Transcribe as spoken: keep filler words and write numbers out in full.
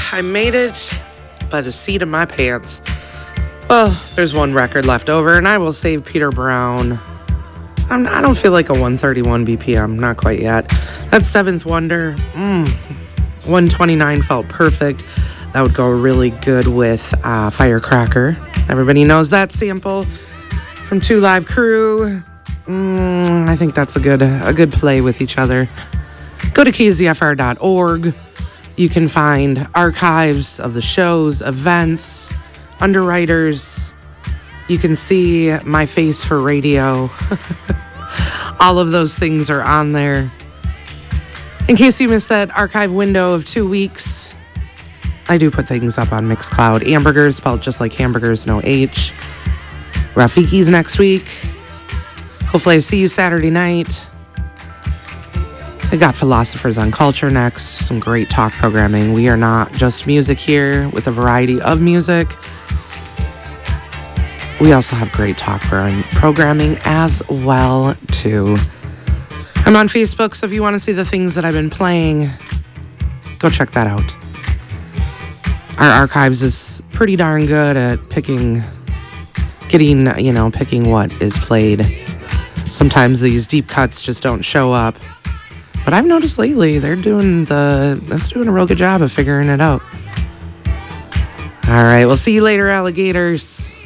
I made it by the seat of my pants. Well, there's one record left over, and I will save Peter Brown. I'm, I don't feel like a one thirty-one B P M, not quite yet. That's Seventh Wonder. Mm, one twenty-nine felt perfect. That would go really good with uh, Firecracker. Everybody knows that sample from Two Live Crew. Mm, I think that's a good a good play with each other. Go to K Z F R dot org. You can find archives of the shows, events, underwriters. You can see my face for radio. All of those things are on there. In case you missed that archive window of two weeks, I do put things up on Mixcloud. Hamburgers, spelled just like hamburgers, no H. Rafiki's next week. Hopefully I see you Saturday night. I got Philosophers on Culture next. Some great talk programming. We are not just music here with a variety of music. We also have great talk programming as well, too. I'm on Facebook, so if you want to see the things that I've been playing, go check that out. Our archives is pretty darn good at picking, getting, you know, picking what is played. Sometimes these deep cuts just don't show up. But I've noticed lately they're doing the, that's doing a real good job of figuring it out. All right, we'll see you later, alligators.